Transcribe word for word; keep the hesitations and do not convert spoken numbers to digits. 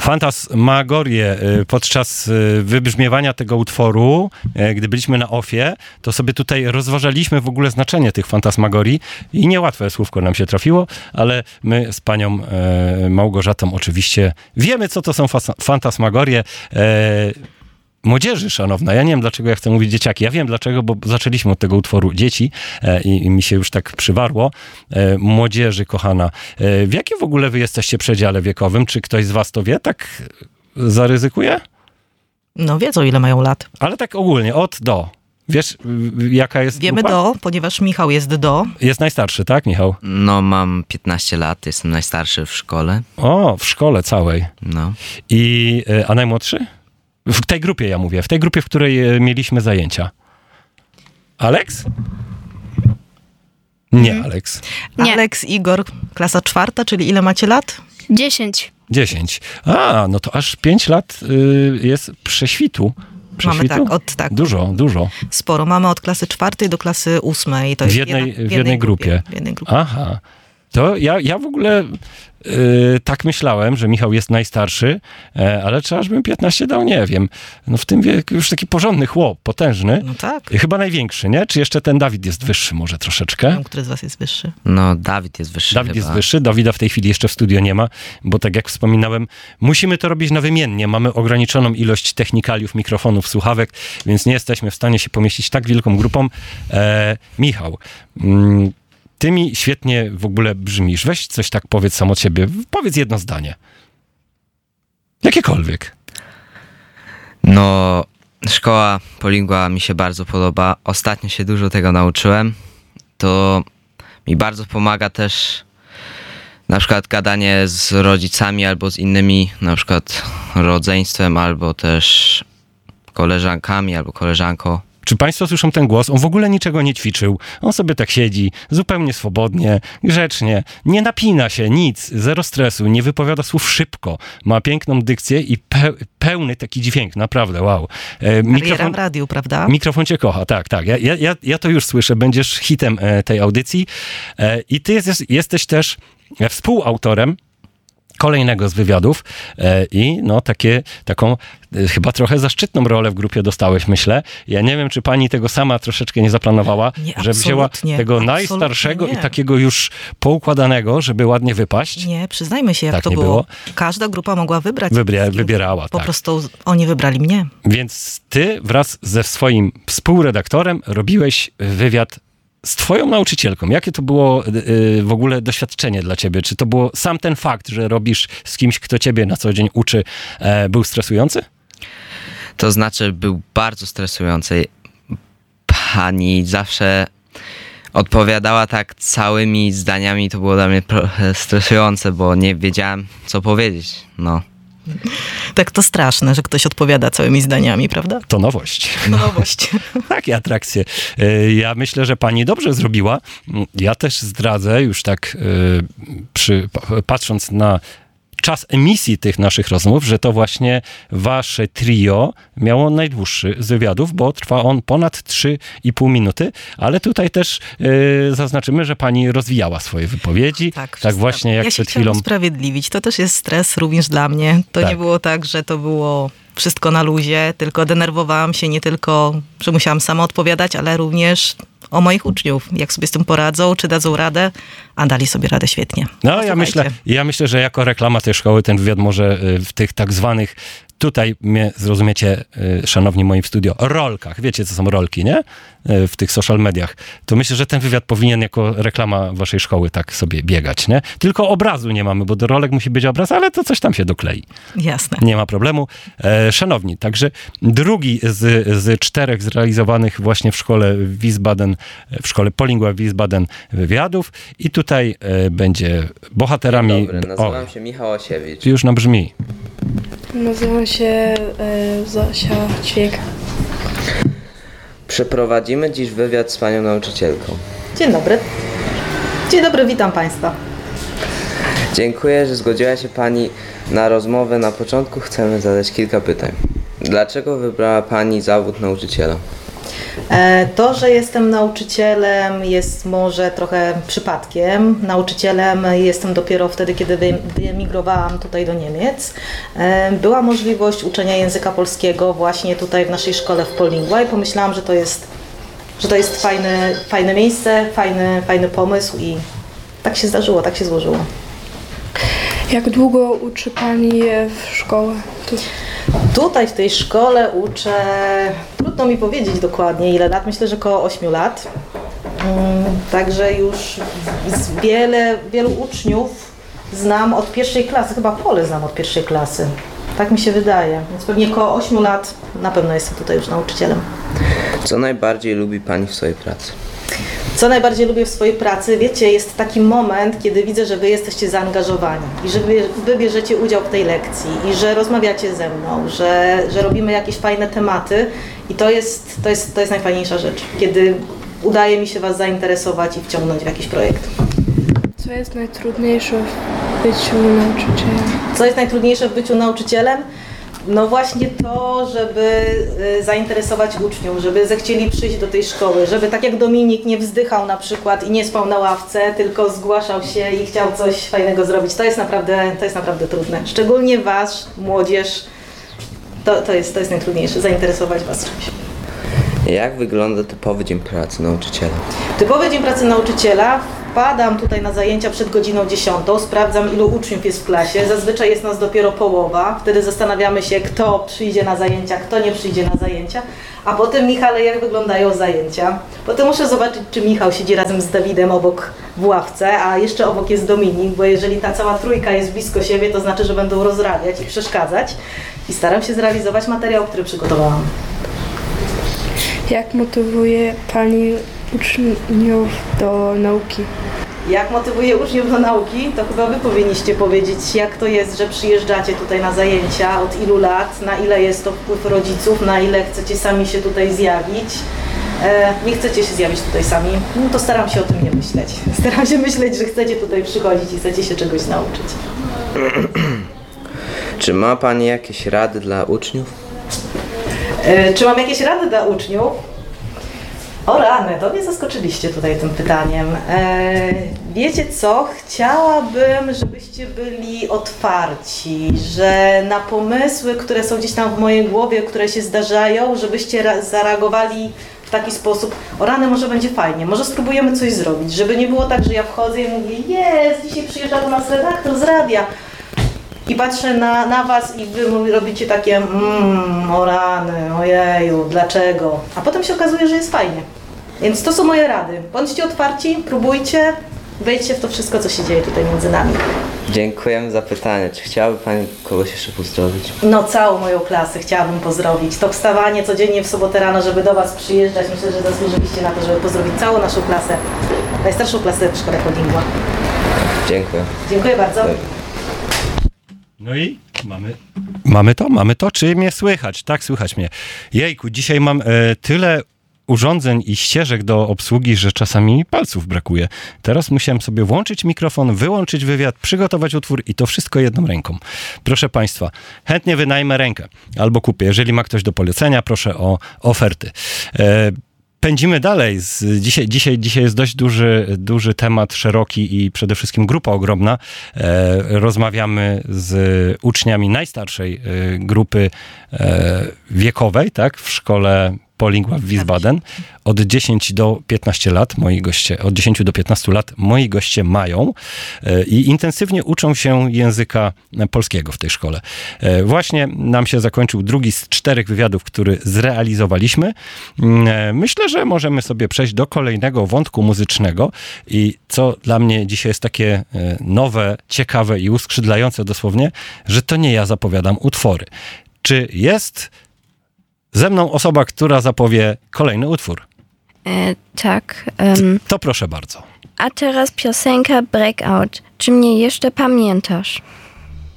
Fantasmagorię. Podczas wybrzmiewania tego utworu, gdy byliśmy na ofie, to sobie tutaj rozważaliśmy w ogóle znaczenie tych fantasmagorii i niełatwe słówko nam się trafiło, ale my z panią Małgorzatą oczywiście wiemy, co to są fantasmagorie. Młodzieży, szanowna, ja nie wiem, dlaczego ja chcę mówić dzieciaki. Ja wiem dlaczego, bo zaczęliśmy od tego utworu dzieci e, i, i mi się już tak przywarło. E, młodzieży, kochana. E, w jakim w ogóle wy jesteście przedziale wiekowym? Czy ktoś z was to wie? Tak zaryzykuje? No wiedzą, ile mają lat. Ale tak ogólnie, od do. Wiesz, jaka jest Wiemy grupa? do, ponieważ Michał jest do. Jest najstarszy, tak, Michał? No, mam piętnaście lat, jestem najstarszy w szkole. O, w szkole całej. No. I, a najmłodszy? W tej grupie ja mówię, w tej grupie, w której mieliśmy zajęcia. Aleks? Nie, mhm. Aleks. Nie. Aleks, Igor, klasa czwarta, czyli ile macie lat? Dziesięć. Dziesięć. A, no to aż pięć lat y, jest prześwitu. Prześwitu? Mamy tak, od tak. Dużo, dużo. Sporo. Mamy od klasy czwartej do klasy ósmej. To w, jest jednej, jedna, w, jednej, jednej grupie. grupie. W jednej grupie. Aha. To ja, ja w ogóle yy, tak myślałem, że Michał jest najstarszy, e, ale czy aż bym piętnaście dał? Nie wiem. No w tym wieku już taki porządny chłop, potężny. No tak. Chyba największy, nie? Czy jeszcze ten Dawid jest wyższy może troszeczkę? Nie wiem, który z was jest wyższy? No, Dawid jest wyższy Dawid chyba. jest wyższy. Dawida w tej chwili jeszcze w studio nie ma, bo tak jak wspominałem, musimy to robić nawymiennie. Mamy ograniczoną ilość technikaliów, mikrofonów, słuchawek, więc nie jesteśmy w stanie się pomieścić tak wielką grupą. E, Michał, mm, ty mi świetnie w ogóle brzmisz. Weź coś tak powiedz sam od siebie. Powiedz jedno zdanie. Jakiekolwiek. No, szkoła Polingua mi się bardzo podoba. Ostatnio się dużo tego nauczyłem. To mi bardzo pomaga też na przykład gadanie z rodzicami albo z innymi, na przykład rodzeństwem, albo też koleżankami, albo koleżanką. Czy państwo słyszą ten głos? On w ogóle niczego nie ćwiczył. On sobie tak siedzi, zupełnie swobodnie, grzecznie, nie napina się, nic, zero stresu, nie wypowiada słów szybko. Ma piękną dykcję i pe- pełny taki dźwięk, naprawdę, wow. E, mikrofon w radiu, prawda? Mikrofon cię kocha, tak, tak. Ja, ja, ja to już słyszę, będziesz hitem e, tej audycji. E, I ty jest, jesteś też współautorem kolejnego z wywiadów e, i no takie, taką e, chyba trochę zaszczytną rolę w grupie dostałeś, myślę. Ja nie wiem, czy pani tego sama troszeczkę nie zaplanowała, nie, że wzięła tego najstarszego nie. i takiego już poukładanego, żeby ładnie wypaść. Nie, przyznajmy się, jak tak to nie było. było. Każda grupa mogła wybrać. Wybra- wybierała, Po tak. prostu oni wybrali mnie. Więc ty wraz ze swoim współredaktorem robiłeś wywiad z twoją nauczycielką. Jakie to było y, w ogóle doświadczenie dla ciebie? Czy to było sam ten fakt, że robisz z kimś, kto ciebie na co dzień uczy, e, był stresujący? To znaczy był bardzo stresujący. Pani zawsze odpowiadała tak całymi zdaniami. To było dla mnie trochę stresujące, bo nie wiedziałem, co powiedzieć. No. Tak to straszne, że ktoś odpowiada całymi zdaniami, prawda? To nowość. No. Nowość. Takie atrakcje. Ja myślę, że pani dobrze zrobiła. Ja też zdradzę, już tak przy, patrząc na czas emisji tych naszych rozmów, że to właśnie wasze trio miało najdłuższy z wywiadów, bo trwa on ponad trzy i pół minuty, ale tutaj też yy, zaznaczymy, że pani rozwijała swoje wypowiedzi. Tak, tak właśnie jak ja przed się chwilą. Ja usprawiedliwić. To też jest stres również dla mnie. To tak. Nie było tak, że to było wszystko na luzie, tylko denerwowałam się nie tylko, że musiałam sama odpowiadać, ale również o moich uczniów, jak sobie z tym poradzą, czy dadzą radę, a dali sobie radę świetnie. No, ja myślę, ja myślę, że jako reklama tej szkoły ten wywiad może w tych tak zwanych, tutaj mnie zrozumiecie, szanowni moi w studio, rolkach. Wiecie, co są rolki, nie? W tych social mediach. To myślę, że ten wywiad powinien jako reklama waszej szkoły tak sobie biegać, nie? Tylko obrazu nie mamy, bo do rolek musi być obraz, ale to coś tam się doklei. Jasne. Nie ma problemu. E, szanowni, także drugi z, z czterech zrealizowanych właśnie w szkole Wiesbaden, w szkole Polingua Wiesbaden wywiadów i tutaj e, będzie bohaterami... Dzień dobry, nazywam o, się Michał Osiewicz. Już nam brzmi. Nazywam się e, Zosia Ćwiek. Przeprowadzimy dziś wywiad z panią nauczycielką. Dzień dobry. Dzień dobry, witam państwa. Dziękuję, że zgodziła się pani na rozmowę. Na początku chcemy zadać kilka pytań. Dlaczego wybrała pani zawód nauczyciela? To, że jestem nauczycielem, jest może trochę przypadkiem. Nauczycielem jestem dopiero wtedy, kiedy wyemigrowałam tutaj do Niemiec. Była możliwość uczenia języka polskiego właśnie tutaj w naszej szkole w Polingua i pomyślałam, że to jest, że to jest fajne, fajne miejsce, fajny, fajny pomysł i tak się zdarzyło, tak się złożyło. Jak długo uczy Pani w szkole? Tu. Tutaj w tej szkole uczę, trudno mi powiedzieć dokładnie ile lat, myślę, że około ośmiu lat. Także już z wiele, wielu uczniów znam od pierwszej klasy, chyba Polę znam od pierwszej klasy. Tak mi się wydaje, więc pewnie około ośmiu lat na pewno jestem tutaj już nauczycielem. Co najbardziej lubi Pani w swojej pracy? Co najbardziej lubię w swojej pracy? Wiecie, jest taki moment, kiedy widzę, że wy jesteście zaangażowani i że wy, wy bierzecie udział w tej lekcji i że rozmawiacie ze mną, że, że robimy jakieś fajne tematy i to jest, to jest, to jest najfajniejsza rzecz, kiedy udaje mi się was zainteresować i wciągnąć w jakiś projekt. Co jest najtrudniejsze w byciu nauczycielem? Co jest najtrudniejsze w byciu nauczycielem? No właśnie to, żeby zainteresować uczniów, żeby zechcieli przyjść do tej szkoły, żeby tak jak Dominik nie wzdychał na przykład i nie spał na ławce, tylko zgłaszał się i chciał coś fajnego zrobić. To jest naprawdę, to jest naprawdę trudne. Szczególnie was, młodzież, to, to, jest, to jest najtrudniejsze, zainteresować was czymś. Jak wygląda typowy dzień pracy nauczyciela? Typowy dzień pracy nauczyciela. Wpadam tutaj na zajęcia przed godziną dziesiątą, sprawdzam ilu uczniów jest w klasie, zazwyczaj jest nas dopiero połowa, wtedy zastanawiamy się kto przyjdzie na zajęcia, kto nie przyjdzie na zajęcia, a potem Michale jak wyglądają zajęcia. Potem muszę zobaczyć czy Michał siedzi razem z Dawidem obok w ławce, a jeszcze obok jest Dominik, bo jeżeli ta cała trójka jest blisko siebie, to znaczy, że będą rozrabiać i przeszkadzać i staram się zrealizować materiał, który przygotowałam. Jak motywuje Pani uczniów do nauki? Jak motywuje uczniów do nauki, to chyba wy powinniście powiedzieć, jak to jest, że przyjeżdżacie tutaj na zajęcia, od ilu lat, na ile jest to wpływ rodziców, na ile chcecie sami się tutaj zjawić. E, nie chcecie się zjawić tutaj sami, no to staram się o tym nie myśleć. Staram się myśleć, że chcecie tutaj przychodzić i chcecie się czegoś nauczyć. Czy ma Pani jakieś rady dla uczniów? E, czy mam jakieś rady dla uczniów? O rany, to mnie zaskoczyliście tutaj tym pytaniem. E, wiecie co? Chciałabym, żebyście byli otwarci, że na pomysły, które są gdzieś tam w mojej głowie, które się zdarzają, żebyście zareagowali w taki sposób, o rany, może będzie fajnie, może spróbujemy coś zrobić, żeby nie było tak, że ja wchodzę i mówię, jest, dzisiaj przyjeżdża do nas redaktor z radia. I patrzę na, na was i wy robicie takie mmm, o rany, ojeju, dlaczego? A potem się okazuje, że jest fajnie. Więc to są moje rady. Bądźcie otwarci, próbujcie, wejdźcie w to wszystko, co się dzieje tutaj między nami. Dziękujemy za pytanie. Czy chciałaby Pani kogoś jeszcze pozdrowić? No całą moją klasę chciałabym pozdrowić. To wstawanie codziennie w sobotę rano, żeby do was przyjeżdżać, myślę, że zasłużyliście na to, żeby pozdrowić całą naszą klasę, najstarszą klasę w szkole Polingua. Dziękuję. Dziękuję bardzo. No i mamy, mamy to, mamy to, czy mnie słychać? Tak, słychać mnie. Jejku, dzisiaj mam e, tyle urządzeń i ścieżek do obsługi, że czasami palców brakuje. Teraz musiałem sobie włączyć mikrofon, wyłączyć wywiad, przygotować utwór i to wszystko jedną ręką. Proszę Państwa, chętnie wynajmę rękę albo kupię. Jeżeli ma ktoś do polecenia, proszę o oferty. E, Pędzimy dalej. Z, dzisiaj, dzisiaj, dzisiaj jest dość duży, duży temat, szeroki i przede wszystkim grupa ogromna. E, rozmawiamy z uczniami najstarszej e, grupy e, wiekowej, tak, w szkole Polingua w Wiesbaden. Od dziesięciu do piętnastu lat moi goście, od dziesięciu do piętnastu lat moi goście mają e, i intensywnie uczą się języka polskiego w tej szkole. E, właśnie nam się zakończył drugi z czterech wywiadów, który zrealizowaliśmy. E, myślę, że możemy sobie przejść do kolejnego wątku muzycznego i co dla mnie dzisiaj jest takie e, nowe, ciekawe i uskrzydlające dosłownie, że to nie ja zapowiadam utwory. Czy jest ze mną osoba, która zapowie kolejny utwór? E, tak. Um, to proszę bardzo. A teraz piosenka Breakout. Czy mnie jeszcze pamiętasz?